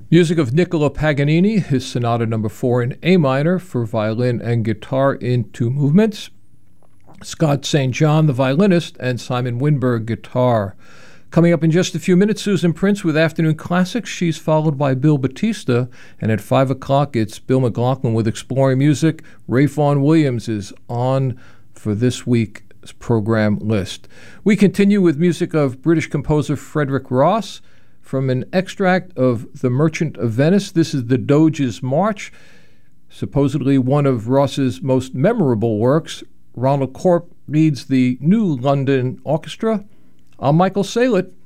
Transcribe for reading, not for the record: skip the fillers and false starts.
Music of Niccolo Paganini, his Sonata No. 4 in A minor for violin and guitar in 2 movements. Scott St. John, the violinist, and Simon Winberg, guitar. Coming up in just a few minutes, Susan Prince with Afternoon Classics. She's followed by Bill Batista. And at 5 o'clock, it's Bill McLaughlin with Exploring Music. Rafe Vaughan Williams is on for this week's program list. We continue with music of British composer Frederick Ross. From an extract of The Merchant of Venice, this is the Doge's March, supposedly one of Ross's most memorable works. Ronald Corp leads the New London Orchestra. I'm Michael Saylett.